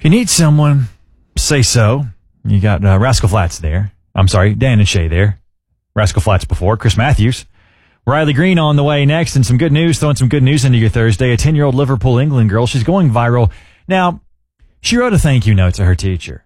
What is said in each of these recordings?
you need someone, say so. You got Rascal Flatts there. I'm sorry, Dan and Shay there. Rascal Flatts before. Chris Matthews. Riley Green on the way next, and some good news, throwing some good news into your Thursday. A 10-year-old Liverpool, England girl. She's going viral. Now, she wrote a thank you note to her teacher.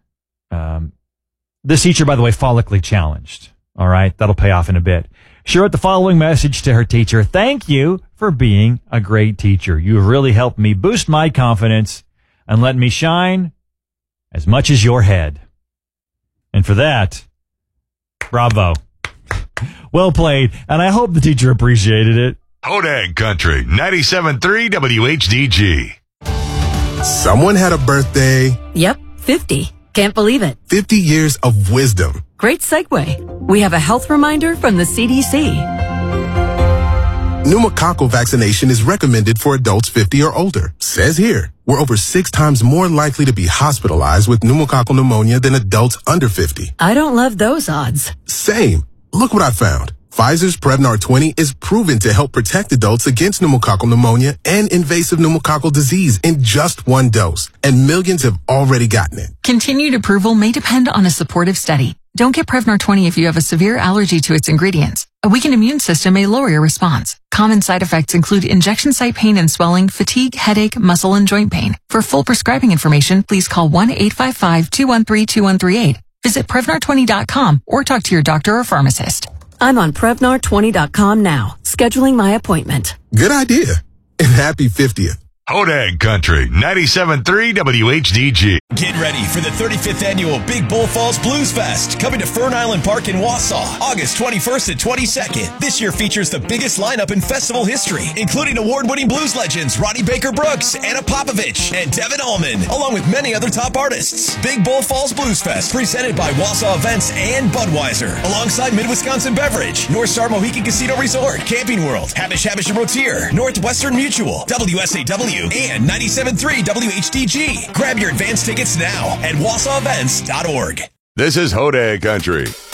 This teacher, by the way, follically challenged. All right, that'll pay off in a bit. She wrote the following message to her teacher. Thank you for being a great teacher. You have really helped me boost my confidence and let me shine as much as your head. And for that, bravo. Well played, and I hope the teacher appreciated it. Hodag Country, 97.3 WHDG. Someone had a birthday. Yep, 50. Can't believe it. 50 years of wisdom. Great segue. We have a health reminder from the CDC. Pneumococcal vaccination is recommended for adults 50 or older. Says here, we're over 6 times more likely to be hospitalized with pneumococcal pneumonia than adults under 50. I don't love those odds. Same. Look what I found. Pfizer's Prevnar 20 is proven to help protect adults against pneumococcal pneumonia and invasive pneumococcal disease in just 1 dose. And millions have already gotten it. Continued approval may depend on a supportive study. Don't get Prevnar 20 if you have a severe allergy to its ingredients. A weakened immune system may lower your response. Common side effects include injection site pain and swelling, fatigue, headache, muscle, and joint pain. For full prescribing information, please call 1-855-213-2138. Visit Prevnar20.com or talk to your doctor or pharmacist. I'm on Prevnar20.com now, scheduling my appointment. Good idea. And happy 50th. Hodag Country, 97.3 WHDG. Get ready for the 35th annual Big Bull Falls Blues Fest, coming to Fern Island Park in Wausau, August 21st and 22nd. This year features the biggest lineup in festival history, including award-winning blues legends Ronnie Baker Brooks, Anna Popovich, and Devin Allman, along with many other top artists. Big Bull Falls Blues Fest, presented by Wausau Events and Budweiser, alongside Mid-Wisconsin Beverage, North Star Mohican Casino Resort, Camping World, Habish and Rotier, Northwestern Mutual, WSAW, and 97.3 WHDG. Grab your advance tickets now at wausauevents.org. This is Hodag Country.